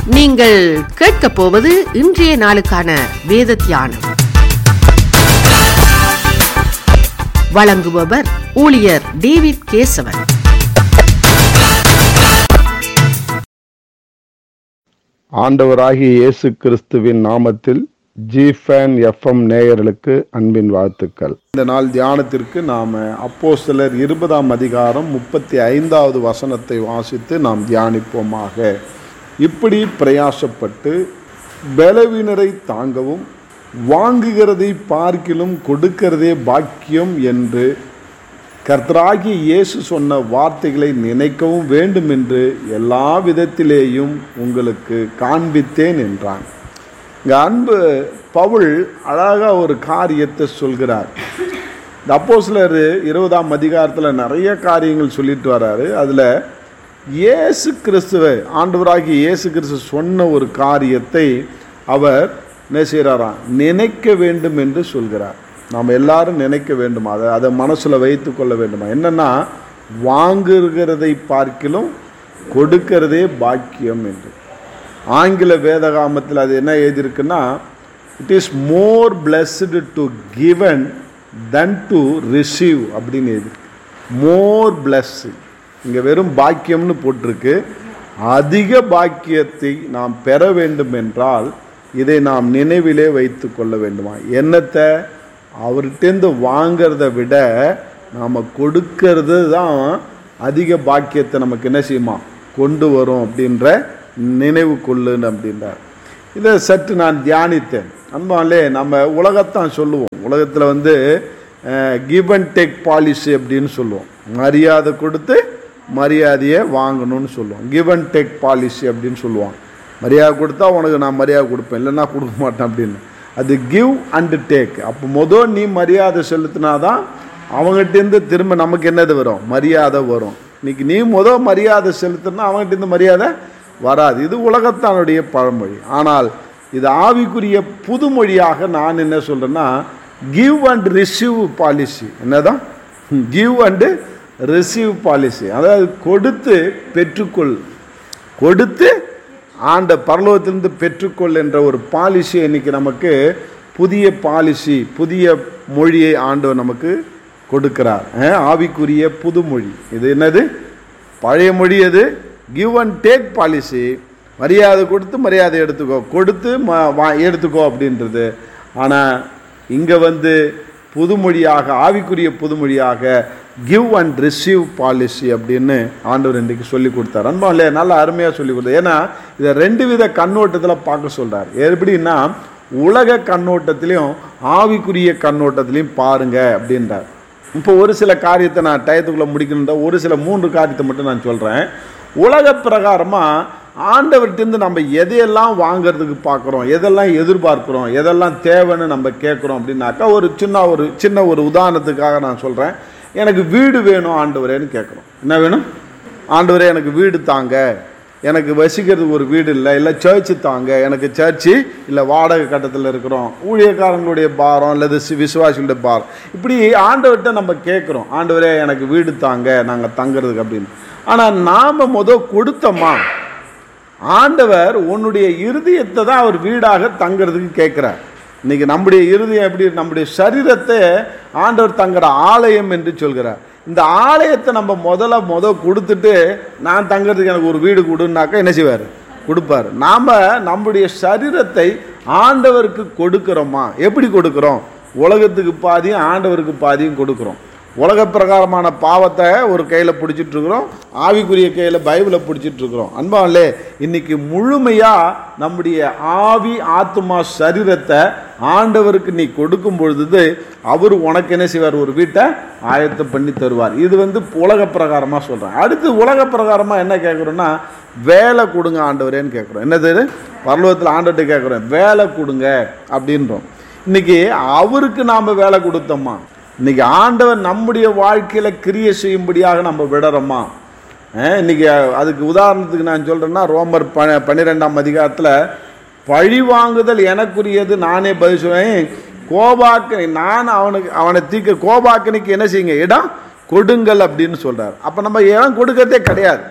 நீங்கள் கேட்கப் போவது இன்றைய நாளுக்கான வேத தியானம். வழங்குபவர் ஊழியர் டேவிட் கேசவன். ஆண்டவராகிய இயேசு கிறிஸ்துவின் நாமத்தில் ஜிஃபேன் எஃப்எம் நேயர்களுக்கு அன்பின் வாழ்த்துக்கள். இந்த நாள் தியானத்திற்கு நாம் அப்போஸ்தலர் 20ஆம் அதிகாரம் 35வது வசனத்தை வாசித்து நாம் தியானிப்போமாக. இப்படி பிரயாசப்பட்டு பலவீனரை தாங்கவும் வாங்குகிறதை பார்க்கிலும் கொடுக்கிறதே பாக்கியம் என்று கர்த்தராகிய இயேசு சொன்ன வார்த்தைகளை நினைக்கவும் வேண்டும் என்று எல்லா விதத்திலேயும் உங்களுக்கு காண்பித்தேன் என்றான். இங்கே அன்பு பவுல் அழகாக ஒரு காரியத்தை சொல்கிறார். இந்த அப்போஸ்தலர் 20ஆம் அதிகாரத்தில் நிறைய காரியங்கள் சொல்லிட்டு வர்றாரு. அதில் இயேசு கிறிஸ்துவை, ஆண்டவராகிய இயேசு கிறிஸ்து சொன்ன ஒரு காரியத்தை அவர் என்ன செய்கிறாராம், நினைக்க வேண்டும் என்று சொல்கிறார். நாம் எல்லாரும் நினைக்க வேண்டுமா, அதை மனசில் வைத்து கொள்ள வேண்டுமா? என்னன்னா, வாங்குகிறதை பார்க்கிலும் கொடுக்கிறதே பாக்கியம் என்று. ஆங்கில வேதகாமத்தில் அது என்ன எழுதியிருக்குன்னா, it is more blessed to given than to receive அப்படின்னு எழுதியிருக்கு. மோர் பிளஸ்டு, இங்கே வெறும் பாக்கியம்னு போட்டிருக்கு. அதிக பாக்கியத்தை நாம் பெற வேண்டும் என்றால் இதை நாம் நினைவிலே வைத்து கொள்ள வேண்டுமா? என்னத்தை? அவர்கிட்டேருந்து வாங்கிறத விட நாம் கொடுக்கறது தான் அதிக பாக்கியத்தை நமக்கு என்ன செய்யுமா, கொண்டு வரும் அப்படின்ற நினைவு கொள்ளுன்னு அப்படின்றார். இதை சற்று நான் தியானித்தேன். அன்பாலே, நம்ம உலகத்தான் சொல்லுவோம். உலகத்தில் கிவ் அண்ட் டேக் பாலிசி அப்படின்னு சொல்லுவோம். மரியாதை கொடுத்து மரியாதையை வாங்கணும்னு சொல்லுவோம். கிவ் அண்ட் டேக் பாலிசி அப்படின்னு சொல்லுவாங்க. மரியாதை கொடுத்தா உனக்கு நான் மரியாதை கொடுப்பேன், இல்லைன்னா கொடுக்க மாட்டேன் அப்படின்னு. அது கிவ் அண்ட் டேக். அப்போ நீ மரியாதை செலுத்தினாதான் அவங்ககிட்டேருந்து திரும்ப நமக்கு என்னது வரும், மரியாதை வரும். இன்னைக்கு நீ மரியாதை செலுத்தினா அவங்ககிட்டேருந்து மரியாதை வராது. இது உலகத்தானுடைய பழமொழி. ஆனால் இது ஆவிக்குரிய புதுமொழியாக நான் என்ன சொல்கிறேன்னா, கிவ் அண்ட் ரிசீவ் பாலிசி. என்னதான் கிவ் அண்டு ரிசீவ் பாலிசி? அதாவது கொடுத்து பெற்றுக்கொள், கொடுத்து ஆண்ட பரலோகத்திலிருந்து பெற்றுக்கொள் என்ற ஒரு பாலிசி. இன்னைக்கு நமக்கு புதிய பாலிசி, புதிய மொழியை ஆண்டவர் நமக்கு கொடுக்கிறார். ஆவிக்குரிய புதுமொழி. இது என்னது? பழைய மொழி அது கிவ் அண்ட் டேக் பாலிசி. மரியாதை கொடுத்து மரியாதை எடுத்துக்கோ, கொடுத்து எடுத்துக்கோ அப்படின்றது. ஆனால் இங்கே புதுமொழியாக, ஆவிக்குரிய புதுமொழியாக கிவ் அண்ட் ரிசீவ் பாலிசி அப்படின்னு ஆண்டவர் இன்றைக்கு சொல்லி கொடுத்தார். அன்பாலே, நல்லா அருமையாக சொல்லி கொடுத்தார். ஏன்னா இதை 2 வித கண்ணோட்டத்தில் பார்க்க சொல்கிறார். எப்படின்னா, உலக கண்ணோட்டத்திலையும் ஆவிக்குரிய கண்ணோட்டத்திலையும் பாருங்க அப்படின்றார். இப்போ ஒரு சில காரியத்தை நான் டயத்துக்குள்ளே முடிக்கணுன்ற ஒரு சில 3 காரியத்தை மட்டும் நான் சொல்கிறேன். உலக பிரகாரமாக ஆண்டவர்கிட்டருந்து நம்ம எதையெல்லாம் வாங்கிறதுக்கு பார்க்குறோம், எதெல்லாம் எதிர்பார்க்குறோம், எதெல்லாம் தேவைன்னு நம்ம கேட்குறோம் அப்படின்னாக்கா, ஒரு சின்ன ஒரு உதாரணத்துக்காக நான் சொல்கிறேன். எனக்கு வீடு வேணும் ஆண்டவரேன்னு கேட்குறோம். என்ன வேணும்? ஆண்டவரே எனக்கு வீடு தாங்க, எனக்கு வசிக்கிறதுக்கு ஒரு வீடு இல்லை சர்ச்சு தாங்க, எனக்கு சர்ச்சு இல்லை, வாடகை கட்டத்தில் இருக்கிறோம், ஊழியக்காரங்களுடைய பாரம் அல்லது விசுவாசிகளுடைய பாரம், இப்படி ஆண்டவர்கிட்ட நம்ம கேட்குறோம், ஆண்டவரே எனக்கு வீடு தாங்க நாங்கள் தங்கிறதுக்கு அப்படின்னு. ஆனால் நாம் கொடுத்தோமா? ஆண்டவர் உன்னுடைய இருதயத்தை தான் அவர் வீடாக தங்கிறதுக்கு கேட்குறார். இன்னைக்கு நம்முடைய இருதயம் எப்படி? நம்முடைய சரீரத்தை ஆண்டவர் தங்குற ஆலயம் என்று சொல்கிறார். இந்த ஆலயத்தை நம்ம முதல்ல கொடுத்துட்டு நான் தங்கிறதுக்கு எனக்கு ஒரு வீடு கொடுன்னாக்கா என்ன செய்வார்? கொடுப்பார். நாம் நம்முடைய சரீரத்தை ஆண்டவருக்கு கொடுக்கிறோமா? எப்படி கொடுக்குறோம்? உலகத்துக்கு பாதியும் ஆண்டவருக்கு பாதியும் கொடுக்குறோம். உலக பிரகாரமான பாவத்தை ஒரு கையில் பிடிச்சிட்டு இருக்கிறோம், ஆவிக்குரிய கையில் பைபிளை பிடிச்சிட்டு இருக்கிறோம். அன்பாலே, இன்னைக்கு முழுமையாக நம்முடைய ஆவி ஆத்மா சரீரத்தை ஆண்டவருக்கு நீ கொடுக்கும் பொழுது அவர் உனக்கு என்ன செய்வார்? ஒரு வீட்டை ஆயத்தம் பண்ணி தருவார். இது உலக பிரகாரமாக சொல்கிறேன். அடுத்து உலக பிரகாரமாக என்ன கேட்குறோன்னா, வேலை கொடுங்க ஆண்டவரேன்னு கேட்குறோம். என்னது? பரலோகத்தில் ஆண்டவர்கிட்ட கேட்குறோம், வேலை கொடுங்க அப்படின்றோம். இன்னைக்கு அவருக்கு நாம் வேலை கொடுத்தோமா? இன்னைக்கு ஆண்டவர் நம்முடைய வாழ்க்கையில் கிரியை செய்யும்படியாக நம்ம விடுறோமா? இன்னைக்கு அதுக்கு உதாரணத்துக்கு நான் சொல்கிறேன்னா, ரோமர் 12ஆம் அதிகாரத்தில் பழி வாங்குதல் எனக்குரியது, நானே பதில் சொல்வேன், கோபாக்கனை நான் அவனை தீர்க்க, கோபாக்கனைக்கு என்ன செய்யுங்க? இடம் கொடுங்கள் அப்படின்னு சொல்கிறார். அப்போ நம்ம இடம் கொடுக்கறதே கிடையாது.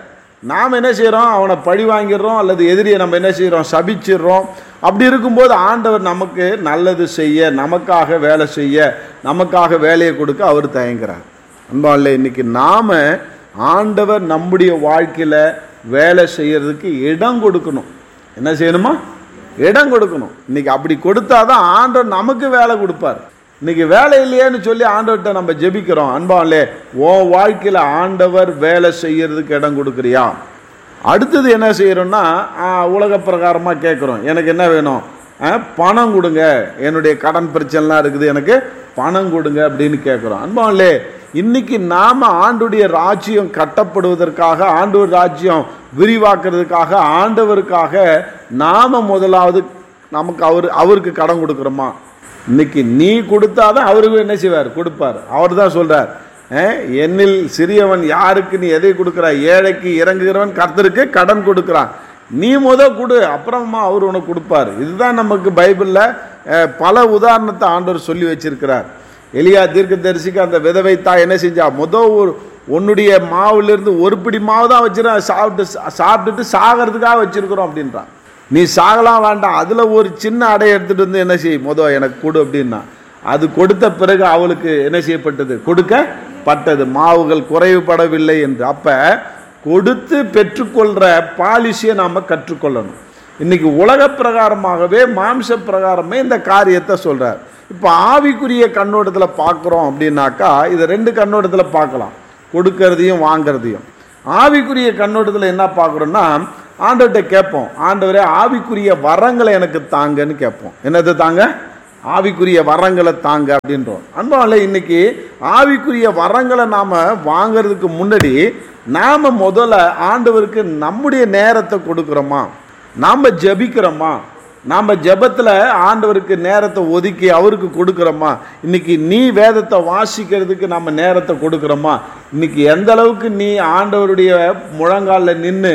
நாம் என்ன செய்கிறோம், அவனை பழி வாங்கிடுறோம், அல்லது எதிரியை நம்ம என்ன செய்கிறோம், சபிச்சிடுறோம். அப்படி இருக்கும்போது ஆண்டவர் நமக்கு நல்லது செய்ய, நமக்காக வேலை செய்ய, நமக்காக வேலையை கொடுக்க அவர் தயங்குறார். அன்பாலே, இன்னைக்கு நாம் ஆண்டவர் நம்முடைய வாழ்க்கையில் வேலை செய்யறதுக்கு இடம் கொடுக்கணும். என்ன செய்யணுமா? இடம் கொடுக்கணும். இன்னைக்கு அப்படி கொடுத்தாதான் ஆண்டவர் நமக்கு வேலை கொடுப்பார். இன்னைக்கு வேலை இல்லையேன்னு சொல்லி ஆண்டவர்கிட்ட நம்ம ஜெபிக்கிறோம். அன்பாலே, உன் வாழ்க்கையில் ஆண்டவர் வேலை செய்யறதுக்கு இடம் கொடுக்குறியா? அடுத்தது என்ன செய்யறோம்னா, உலக பிரகாரமாக கேட்குறோம், எனக்கு என்ன வேணும், பணம் கொடுங்க, என்னுடைய கடன் பிரச்சனைலாம் இருக்குது, எனக்கு பணம் கொடுங்க அப்படின்னு கேட்குறோம். அன்பாலே, இன்னைக்கு நாம் ஆண்டுடைய ராஜ்யம் கட்டப்படுவதற்காக, ஆண்டவர் ராஜ்யம் விரிவாக்குறதுக்காக, ஆண்டவருக்காக நாம் முதலாவது நமக்கு அவருக்கு கடன் கொடுக்குறோமா? இன்னைக்கு நீ கொடுத்தாதான் அவருக்கு என்ன செய்வார், கொடுப்பார். அவர் தான் சொல்றார், என்னில் சிறியவன் யாருக்கு நீ எதை கொடுக்குறாய், ஏழைக்கு இறங்குகிறவன் கர்த்தருக்கு கடன் கொடுக்குறான். நீ கொடு, அப்புறமா அவர் உனக்கு கொடுப்பார். இதுதான் நமக்கு பைபிளில் பல உதாரணத்தை ஆண்டவர் சொல்லி வச்சிருக்கிறார். எலியா தீர்க்கதரிசிக்கு அந்த விதவை தாய் என்ன செஞ்சா, உன்னுடைய மாவுலேருந்து ஒரு பிடி மாவு தான் வச்சிருக்கேன், சாப்பிட்டுட்டு சாகிறதுக்காக வச்சிருக்கிறோம் அப்படின்றான். நீ சாகலாம் வேண்டாம், அதில் ஒரு சின்ன அடை எடுத்துகிட்டு வந்து என்ன செய், எனக்கு கொடு அப்படின்னா, அது கொடுத்த பிறகு அவளுக்கு என்ன செய்யப்பட்டது, கொடுக்கப்பட்டது. மாவுகள் குறைவுபடவில்லை என்று. அப்போ கொடுத்து பெற்றுக்கொள்கிற பாலிசியை நாம் கற்றுக்கொள்ளணும். இன்னைக்கு உலக பிரகாரமாகவே, மாம்ச பிரகாரமே இந்த காரியத்தை சொல்கிறார். இப்போ ஆவிக்குரிய கண்ணோட்டத்தில் பார்க்குறோம் அப்படின்னாக்கா, இதை ரெண்டு கண்ணோட்டத்தில் பார்க்கலாம், கொடுக்கறதையும் வாங்கிறதையும். ஆவிக்குரிய கண்ணோட்டத்தில் என்ன பார்க்குறோன்னா, ஆண்டவர்கிட்ட கேட்போம், ஆண்டவரே ஆவிக்குரிய வரங்களை எனக்கு தாங்கன்னு கேட்போம். என்னது தாங்க? ஆவிக்குரிய வரங்களை தாங்க அப்படின்றோம். அன்பாலே, இன்னைக்கு ஆவிக்குரிய வரங்களை நாம் வாங்கிறதுக்கு முன்னாடி நாம் முதல்ல ஆண்டவருக்கு நம்முடைய நேரத்தை கொடுக்குறோமா, நாம் ஜெபிக்கிறோமா, நாம் ஜெபத்தில் ஆண்டவருக்கு நேரத்தை ஒதுக்கி அவருக்கு கொடுக்குறோமா? இன்னைக்கு நீ வேதத்தை வாசிக்கிறதுக்கு நம்ம நேரத்தை கொடுக்குறோமா? இன்னைக்கு எந்த அளவுக்கு நீ ஆண்டவருடைய முழங்காலில் நின்று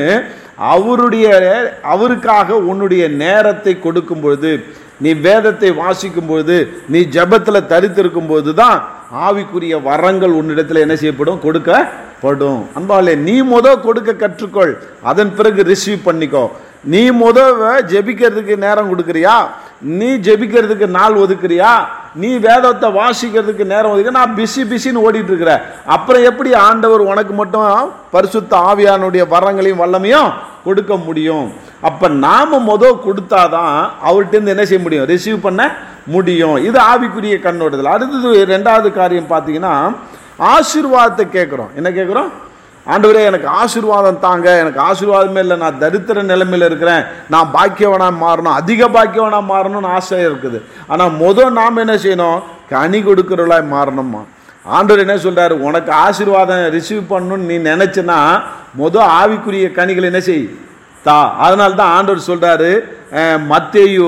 அவருக்காக உன்னுடைய நேரத்தை கொடுக்கும் பொழுது, நீ வேதத்தை வாசிக்கும் பொழுது, நீ ஜெபத்தில் தரித்திருக்கும் பொழுது தான் ஆவிக்குரிய வரங்கள் உன்னிடத்தில் என்ன செய்யப்படும், கொடுக்கப்படும். அன்பாலே, நீ கொடுக்க கற்றுக்கொள், அதன் பிறகு ரிசீவ் பண்ணிக்கோ. நீ ஜெபிக்கிறதுக்கு நேரம் கொடுக்குறியா? நீ ஜெபிக்கிறதுக்கு நாள் ஒதுக்குறியா? நீ வேதத்தை வாசிக்கிறதுக்கு நேரம் ஒதுக்க, நான் பிஸின்னு ஓடிட்டு இருக்கிற, அப்புறம் எப்படி ஆண்டவர் உனக்கு மட்டும் பரிசுத்த ஆவியானுடைய வரங்களையும் வல்லமையும் கொடுக்க முடியும்? அப்ப நாம கொடுத்தாதான் அவர்கிட்ட என்ன செய்ய முடியும், ரிசீவ் பண்ண முடியும். இது ஆவிக்குரிய கண்ணோட்டத்தில். அடுத்தது ரெண்டாவது காரியம் பார்த்தீங்கன்னா, ஆசீர்வாதத்தை கேட்குறோம். என்ன கேட்குறோம்? ஆண்டவரே எனக்கு ஆசீர்வாதம் தாங்க, எனக்கு ஆசீர்வாதமே இல்லை, நான் தரித்திர நிலைமையில் இருக்கிறேன், நான் பாக்கியவனாக மாறணும், அதிக பாக்கியவனாக மாறணும்னு ஆசை இருக்குது. ஆனால் நாம் என்ன செய்யணும், கனி கொடுக்கிறவளாய் மாறணுமா? ஆண்டவர் என்ன சொல்றாரு, உனக்கு ஆசீர்வாதம் ரிசீவ் பண்ணணும்னு நீ நினைச்சனா ஆவிக்குரிய கனிகள் என்ன செய் தா. அதனால தான் ஆண்டவர் சொல்றாரு, மத்தேயு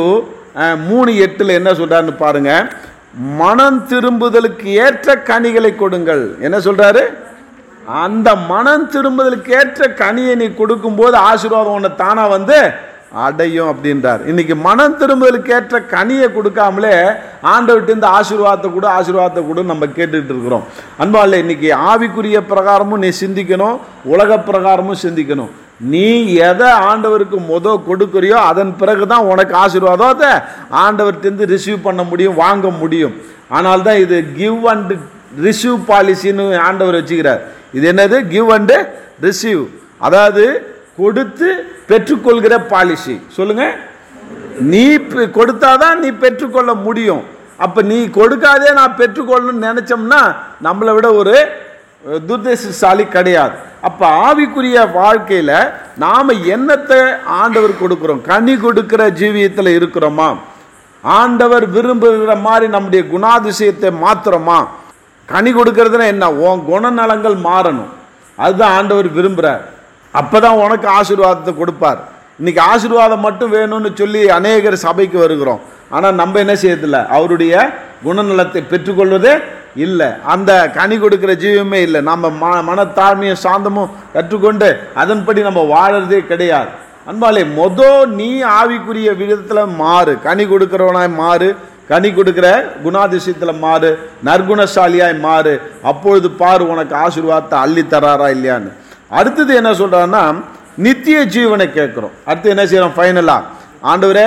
3:8 என்ன சொல்றாருன்னு பாருங்க, மனம் திரும்புதலுக்கு ஏற்ற கனிகளை கொடுங்கள். என்ன சொல்றாரு? அந்த மனம் திரும்புதலுக்கு ஏற்ற கனியை நீ கொடுக்கும்போது ஆசீர்வாதம் உன்னை தானா அடையும் அப்படின்றார். இன்னைக்கு மனம் திரும்புதலுக்கு ஏற்ற கனியை கொடுக்காமலே ஆண்டவர்கிட்ட இந்த ஆசீர்வாதத்தை கூட நம்ம கேட்டுக்கிட்டு இருக்கிறோம். அன்பாலே, இன்னைக்கு ஆவிக்குரிய பிரகாரமும் நீ சிந்திக்கணும், உலக பிரகாரமும் சிந்திக்கணும். நீ எதை ஆண்டவருக்கு கொடுக்குறியோ அதன் பிறகுதான் உனக்கு ஆசீர்வாதத்தை ஆண்டவர்கிட்ட ரிசீவ் பண்ண முடியும், வாங்க முடியும். ஆனால் தான் இது கிவ் அண்ட் ரிசீவ் பாலிசின்னு ஆண்டவர் வச்சுக்கிறார். இது என்னது? கிவ் அண்ட் ரிசீவ், அதாவது கொடுத்து பெற்றுக்கொள்கிற பாலிசி. சொல்லுங்க, நீ கொடுத்தாதான் நீ பெற்றுக்கொள்ள முடியும். அப்ப நீ கொடுக்காதே நான் பெற்றுக்கொள்ளணும்னு நினைச்சோம்னா நம்மளை விட ஒரு துர்தேசசாலி கிடையாது. அப்ப ஆவிக்குரிய வாழ்க்கையில நாம என்னத்தை ஆண்டவர் கொடுக்கிறோம், கனி கொடுக்கிற ஜீவியத்தில் இருக்கிறோமா? ஆண்டவர் விரும்புகிற மாதிரி நம்முடைய குணாதிசயத்தை மாத்துறோமா? கனி கொடுக்கறதுனா என்ன? உன் குணநலங்கள் மாறணும், அதுதான் ஆண்டவர் விரும்புகிறார். அப்பதான் உனக்கு ஆசீர்வாதத்தை கொடுப்பார். இன்னைக்கு ஆசீர்வாதம் மட்டும் வேணும்னு சொல்லி அநேகர் சபைக்கு வருகிறோம். ஆனால் நம்ம என்ன செய்யறதில்ல, அவருடைய குணநலத்தை பெற்றுக்கொள்வதே இல்லை, அந்த கனி கொடுக்கிற ஜீவமே இல்லை. நம்ம மனத்தாழ்மையும் சாந்தமும் கற்றுக்கொண்டு அதன்படி நம்ம வாழறதே கிடையாது. அன்பாலே, நீ ஆவிக்குரிய விதத்தில் மாறு, கனி கொடுக்கிறவனாய் மாறு, கனி கொடுக்கிற குணாதிசயத்தில் மாறு, நற்குணசாலியாய் மாறு. அப்பொழுது பாரு உனக்கு ஆசீர்வாதத்தை அள்ளி தராரா இல்லையான்னு. அடுத்தது என்ன சொல்றாருன்னா நித்திய ஜீவனை கேட்கிறோம். அடுத்து என்ன செய்யறோம்? ஃபைனலா, ஆண்டவரே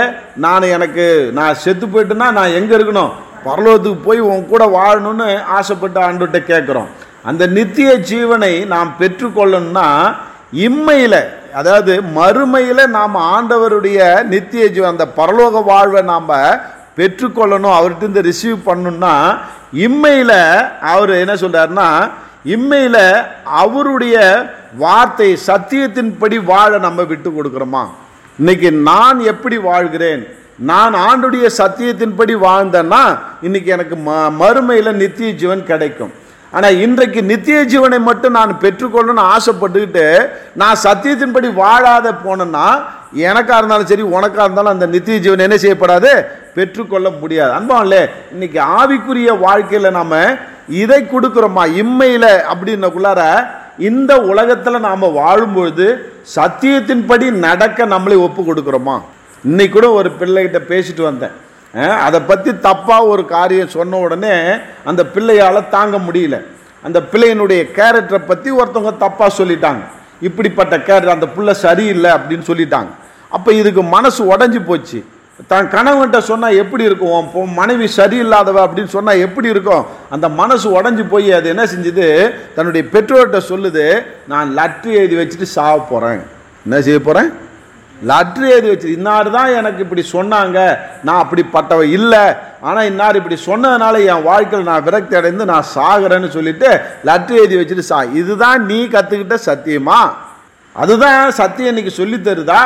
நான் செத்து போயிட்டுன்னா நான் எங்க இருக்கணும்? பரலோகத்துக்கு போய் உன் கூட வாழணும்னு ஆசைப்பட்டு ஆண்டவர்கிட்ட கேட்கிறோம். அந்த நித்திய ஜீவனை நாம் பெற்றுக்கொள்ளணும்னா இம்மையில, அதாவது மறுமையில நாம் ஆண்டவருடைய நித்திய ஜீவன், அந்த பரலோக வாழ்வை நாம் பெற்றுக்கொள்ளணும், அவர்கிட்ட இருந்து ரிசீவ் பண்ணணும்னா இம்மையில அவர் என்ன சொல்றாருன்னா, இம்மையில அவருடைய வார்த்தை சத்தியத்தின்படி வாழ நம்ம விட்டு கொடுக்கிறோமா? இன்னைக்கு நான் எப்படி வாழ்கிறேன்? நான் ஆண்டுடைய சத்தியத்தின்படி வாழ்ந்தேன்னா இன்னைக்கு எனக்கு மறுமையில நித்திய ஜீவன் கிடைக்கும். ஆனா இன்றைக்கு நித்திய ஜீவனை மட்டும் நான் பெற்றுக்கொள்ளணும்னு ஆசைப்பட்டுக்கிட்டு நான் சத்தியத்தின்படி வாழாத போனேன்னா எனக்கா இருந்தாலும் சரி, உனக்கா இருந்தாலும் அந்த நித்திய ஜீவன் என்ன செய்யப்படாது? பெற்றுக்கொள்ள முடியாது. அன்பாலே, இன்னைக்கு ஆவிக்குரிய வாழ்க்கையில நாம இதை கொடுக்கிறோமா? இம்மையில அப்படின்னக்குள்ளார இந்த உலகத்துல நாம வாழும்பொழுது சத்தியத்தின்படி நடக்க நம்மளை ஒப்பு கொடுக்கிறோமா? இன்னைக்கு கூட ஒரு பிள்ளைகிட்ட பேசிட்டு வந்தேன். அதை பற்றி தப்பாக ஒரு காரியம் சொன்ன உடனே அந்த பிள்ளையால் தாங்க முடியல. அந்த பிள்ளையினுடைய கேரக்டரை பற்றி ஒருத்தவங்க தப்பாக சொல்லிட்டாங்க. இப்படிப்பட்ட கேரக்டர், அந்த பிள்ளை சரியில்லை அப்படின்னு சொல்லிட்டாங்க. அப்போ இதுக்கு மனசு உடஞ்சி போச்சு. தான் கணவன்கிட்ட சொன்னால் எப்படி இருக்கும்? மனைவி சரியில்லாதவ அப்படின்னு சொன்னால் எப்படி இருக்கும்? அந்த மனசு உடஞ்சி போய் அது என்ன செஞ்சுது? தன்னுடைய பெற்றோர்கிட்ட சொல்லுது, நான் லெட்ரு எழுதி வச்சுட்டு சாவ போகிறேன். என்ன செய்ய போகிறேன்? லெட்ரு எழுதி வச்சு, இன்னார் தான் எனக்கு இப்படி சொன்னாங்க, நான் அப்படிப்பட்டவ இல்லை, ஆனால் இன்னார் இப்படி சொன்னதுனால என் வாழ்க்கையில் நான் விரக்தி அடைந்து நான் சாகிறேன்னு சொல்லிட்டு லெட்ரு எழுதி வச்சுட்டு இதுதான் நீ கற்றுக்கிட்ட சத்தியமா? அதுதான் சத்தியம் இன்னைக்கு சொல்லி தருதா?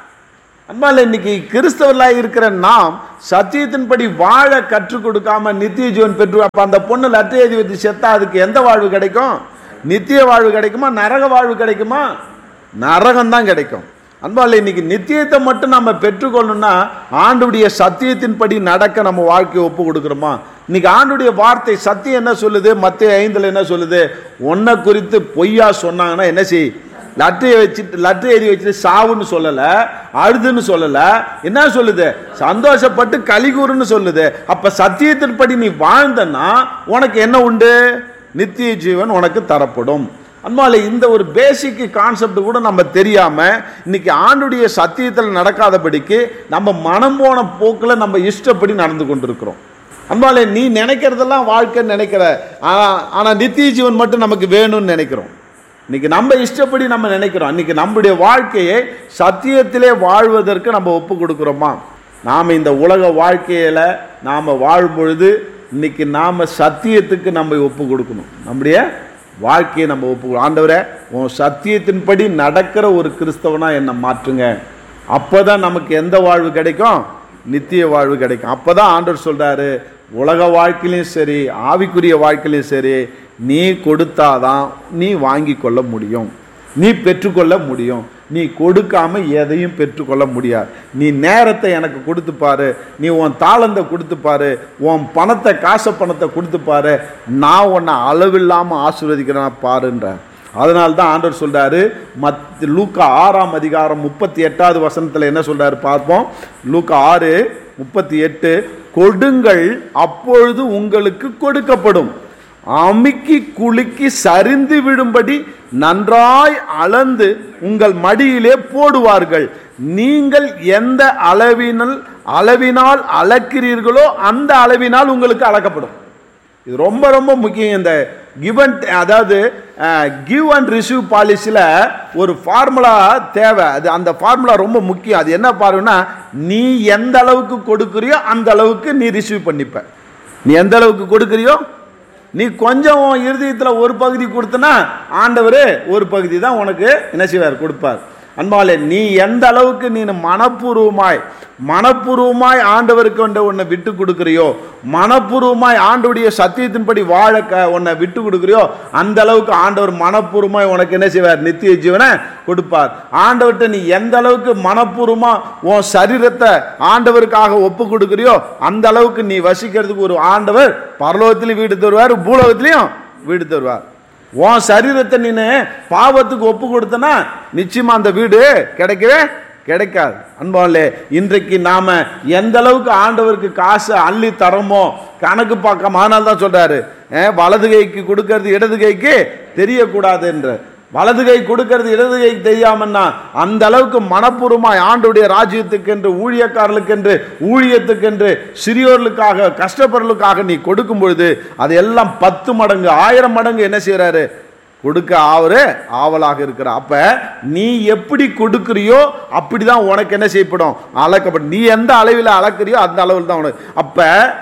அதனால இன்னைக்கு கிறிஸ்தவர்களாக இருக்கிற நாம் சத்தியத்தின்படி வாழ கற்றுக் கொடுக்காம நித்திய ஜீவன் பெற்று, அப்போ அந்த பொண்ணு லெட்ரு எழுதி வச்சு செத்தா அதுக்கு எந்த வாழ்வு கிடைக்கும்? நித்திய வாழ்வு கிடைக்குமா? நரக வாழ்வு கிடைக்குமா? நரகம்தான் கிடைக்கும். அன்பால, இன்னைக்கு நித்தியத்தை மட்டும் நம்ம பெற்றுக்கொள்ளணும்னா ஆண்டுடைய சத்தியத்தின்படி நடக்க நம்ம வாழ்க்கையை ஒப்பு கொடுக்கிறோமா? இன்னைக்கு ஆண்டுடைய வார்த்தை சத்தியம் என்ன சொல்லுது? மத்தேயு 5 என்ன சொல்லுது? உன்னை குறித்து பொய்யா சொன்னாங்கன்னா என்ன செய்? லெட்ரு எழுதி வச்சுட்டு சாவுன்னு சொல்லல, அழுதுன்னு சொல்லல, என்ன சொல்லுது? சந்தோஷப்பட்டு கலிகூறுன்னு சொல்லுது. அப்ப சத்தியத்தின்படி நீ வாழ்ந்தன்னா உனக்கு என்ன உண்டு? நித்திய ஜீவன் உனக்கு தரப்படும். அன்பாலே, இந்த ஒரு பேசிக் கான்செப்ட் கூட நம்ம தெரியாம இன்னைக்கு ஆண்டுடைய சத்தியத்தில் நடக்காதபடிக்கு நம்ம மனம் போன போக்கில் நம்ம இஷ்டப்படி நடந்து கொண்டிருக்கிறோம். அன்பாலே, நீ நினைக்கிறதெல்லாம் வாழ்க்கைன்னு நினைக்கிற, ஆனா நித்திய ஜீவன் மட்டும் நமக்கு வேணும்னு நினைக்கிறோம். இன்னைக்கு நம்ம இஷ்டப்படி நம்ம நினைக்கிறோம். இன்னைக்கு நம்முடைய வாழ்க்கையை சத்தியத்திலே வாழ்வதற்கு நம்ம ஒப்பு கொடுக்கிறோமா? நாம இந்த உலக வாழ்க்கையில நாம வாழும் பொழுது இன்னைக்கு நாம சத்தியத்துக்கு நம்ம ஒப்பு கொடுக்கணும். நம்முடைய வாழ்க்கையை நம்ம ஒப்பு, ஆண்டவரே உன் சத்தியத்தின்படி நடக்கிற ஒரு கிறிஸ்தவனா என்னை மாற்றுங்க. அப்போதான் நமக்கு எந்த வாழ்வு கிடைக்கும்? நித்திய வாழ்வு கிடைக்கும். அப்போதான் ஆண்டவர் சொல்றாரு, உலக வாழ்க்கையிலையும் சரி ஆவிக்குரிய வாழ்க்கையிலையும் சரி நீ கொடுத்தாதான் நீ வாங்கி கொள்ள முடியும், நீ பெற்றுக்கொள்ள முடியும். நீ கொடுக்காம எதையும் பெற்றுக்கொள்ள முடியாது. நீ நேரத்தை எனக்கு கொடுத்து பாரு, நீ உன் தாளந்தை கொடுத்து பாரு, உன் பணத்தை பணத்தை கொடுத்து பாரு, நான் உன்னை அளவில்லாமல் ஆசீர்வதிக்கிறேன் பாருன்ற. அதனால்தான் ஆண்டவர் சொல்றாரு, லூக்கா 6:38 என்ன சொல்றாரு பார்ப்போம். லூக்கா 6:38, கொடுங்கள் அப்பொழுது உங்களுக்கு கொடுக்கப்படும், அமுக்கி குலுக்கி சரிந்து விடும்படி நன்றாய் அளந்து உங்கள் மடியிலே போடுவார்கள், நீங்கள் எந்த அளவினால் அளக்கிறீர்களோ அந்த அளவினால் உங்களுக்கு அளக்கப்படும். இது ரொம்ப ரொம்ப முக்கியம். இந்த கிவ் அண்ட் ரிசீவ் பாலிசியில் ஒரு ஃபார்முலா தேவை. அது அந்த ஃபார்முலா ரொம்ப முக்கியம். அது என்ன பாருன்னா, நீ எந்த அளவுக்கு கொடுக்குறியோ அந்த அளவுக்கு நீ ரிசீவ் பண்ணிப்ப. நீ எந்த அளவுக்கு கொடுக்குறியோ, நீ கொஞ்சம் இருதயத்தில் ஒரு பகுதி கொடுத்தனா ஆண்டவர் ஒரு பகுதி தான் உனக்கு என்ன செய்வார்? கொடுப்பார். அன்பாலே, நீ எந்த அளவுக்கு நீ மனப்பூர்வமாய் ஆண்டவருக்கு உன்னை விட்டு கொடுக்குறியோ, மனப்பூர்வமாய் ஆண்டவருடைய சத்தியத்தின்படி வாழ உன்னை விட்டு கொடுக்குறியோ, அந்த அளவுக்கு ஆண்டவர் மனப்பூர்வமாய் உனக்கு என்ன செய்வார்? நித்திய ஜீவனை கொடுப்பார். ஆண்டவர்கிட்ட நீ எந்த அளவுக்கு மனப்பூர்வமா உன் சரீரத்தை ஆண்டவருக்காக ஒப்பு கொடுக்குறியோ அந்த அளவுக்கு நீ வசிக்கிறதுக்கு ஒரு ஆண்டவர் பரலோகத்திலையும் வீடு தருவார், பூலோகத்திலையும் வீடு தருவார். உன் சரீரத்தை நீ பாவத்துக்கு ஒப்பு கொடுத்தனா நிச்சயமா அந்த வீடு கிடைக்கவே கிடைக்காது. அன்பாலே, இன்றைக்கு நாம எந்த அளவுக்கு ஆண்டவருக்கு காசு அள்ளி தரமோ கணக்கு பார்க்காம, அதனால தான் சொல்றாரு, வலது கைக்கு கொடுக்கறது இடது கைக்கு தெரியக்கூடாது என்று. வலது கை கொடுக்கிறது இடது கை தெரியாமன்னா அந்த அளவுக்கு மனப்பூர்வமாய் ஆண்டவருடைய ராஜ்யத்துக்கு என்று, ஊழியக்காரர்களுக்கு என்று, ஊழியத்துக்கு என்று, சிறியோர்களுக்காக, கஷ்டப்படுறதுக்காக நீ கொடுக்கும் பொழுது அதையெல்லாம் 10 மடங்கு 1000 மடங்கு என்ன செய்யறாரு? கொடுக்க அவரு ஆவலாக இருக்கிறார். அப்ப நீ எப்படி கொடுக்கிறியோ அப்படிதான் உனக்கு என்ன செய்யப்படும்? அளக்கப்படும். நீ எந்த அளவில் அளக்கிறியோ அந்த அளவில் தான் உனக்கு. அப்ப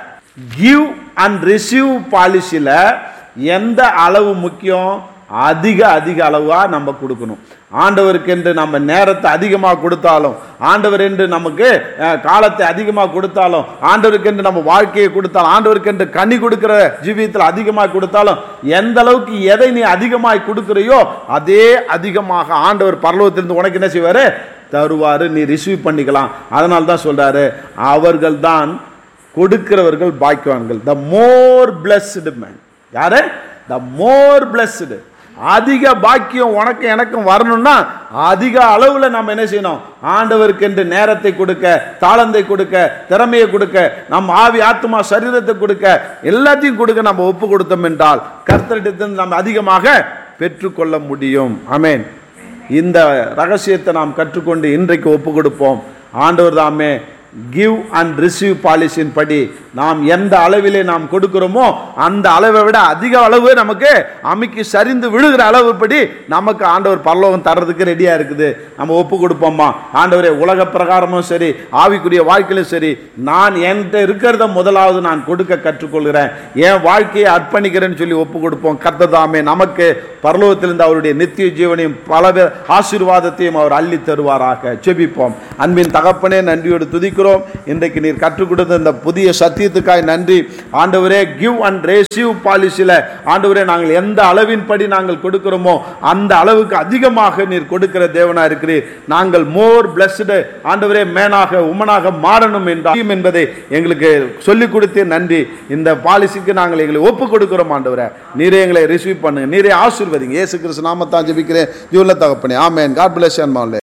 கிவ் அண்ட் ரிசீவ் பாலிசியில எந்த அளவு முக்கியம்? அதிக அளவா நம்ம கொடுக்கணும். ஆண்டவருக்கு என்று நம்ம நேரத்தை அதிகமாக கொடுத்தாலும், ஆண்டவர் என்று நமக்கு காலத்தை அதிகமாக கொடுத்தாலும், ஆண்டவருக்கு என்று நம்ம வாழ்க்கையை கொடுத்தாலும், ஆண்டவருக்கு என்று கனி கொடுக்கிற ஜீவியத்தில் அதிகமாக கொடுத்தாலும், எந்த அளவுக்கு எதை நீ அதிகமாக கொடுக்கிறையோ அதே அதிகமாக ஆண்டவர் பரலோகத்திலிருந்து உனக்கு என்ன செய்வாரு? தருவாரு. நீ ரிசீவ் பண்ணிக்கலாம். அதனால தான் சொல்றாரு, அவர்கள் தான் கொடுக்கிறவர்கள் பாக்கியவான்கள். த மோர் பிளஸ்டு மேன். யாரு? த மோர் பிளஸ்டு. அதிக பாக்கியம் உனக்கு எனக்கும் வரணும்னா அதிக அளவுல நம்ம என்ன செய்யணும்? ஆண்டவருக்கு என்று நேரத்தை கொடுக்க, தாளந்தை கொடுக்க, திறமையை கொடுக்க, நம்ம ஆவி ஆத்மா சரீரத்தை கொடுக்க, எல்லாத்தையும் கொடுக்க நம்ம ஒப்பு கொடுத்தோம் என்றால் கர்த்தரிடத்தில் நம்ம அதிகமாக பெற்றுக்கொள்ள முடியும். ஆமென். இந்த ரகசியத்தை நாம் கற்றுக்கொண்டு இன்றைக்கு ஒப்பு கொடுப்போம். ஆண்டவர் தாமே கிவ் அண்ட் ரிசீவ் பாலிசியின் படி நாம் எந்த அளவிலே நாம் கொடுக்கிறோமோ அந்த அளவை விட அதிக அளவு நமக்கு அமைக்கி சரிந்து விழுகிற அளவு படி நமக்கு ஆண்டவர் பரலோகம் தர்றதுக்கு ரெடியா இருக்குது. நம்ம ஒப்பு கொடுப்போம்மா. ஆண்டவரே, உலக பிரகாரமும் சரி, ஆவிக்குரிய வாழ்க்கையிலும் சரி, நான் என்கிட்ட இருக்கிறத முதலாவது நான் கொடுக்க கற்றுக்கொள்கிறேன், என் வாழ்க்கையை அர்ப்பணிக்கிறேன்னு சொல்லி ஒப்பு கொடுப்போம். கர்த்ததாமே நமக்கு பரலோகத்திலிருந்து அவருடைய நித்திய ஜீவனையும் பல ஆசீர்வாதத்தையும் அவர் அள்ளி தருவாராக. ஜெபிப்போம். அன்பின் தகப்பனே, நன்றியோடு துதிக்கிறோம். இன்றைக்கு நீர் கற்றுக் கொடுத்த இந்த புதிய சத்தியத்துக்காய் நன்றி. ஆண்டவரே, கிவ் அண்ட் ரிசீவ் பாலிசியில ஆண்டவரே நாங்கள் எந்த அளவின் படி நாங்கள் கொடுக்கிறோமோ அந்த அளவுக்கு அதிகமாக நீர் கொடுக்கிற தேவனா இருக்கிறீர். நாங்கள் மோர் பிளஸ்டு ஆண்டவரே மேனாக உமனாக மாறணும் என்பதை எங்களுக்கு சொல்லிக் கொடுத்தே நன்றி. இந்த பாலிசிக்கு நாங்கள் எங்களை ஒப்பு கொடுக்கிறோம். ஆண்டவரே, நீரே எங்களை ரிசீவ் பண்ணுங்க, நீரே ஆசீர்வதிங்க. இயேசு கிறிஸ்து நாமத்தான் ஜெபிக்கிறேன் ஜீவனுள்ள தகப்பனே. ஆமென். God bless you.